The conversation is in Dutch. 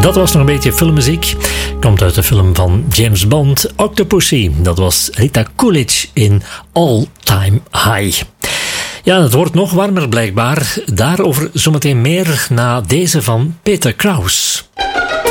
Dat was nog een beetje filmmuziek. Komt uit de film van James Bond, Octopussy. Dat was Rita Coolidge in All Time High. Ja, het wordt nog warmer blijkbaar. Daarover zometeen meer na deze van Peter Kraus.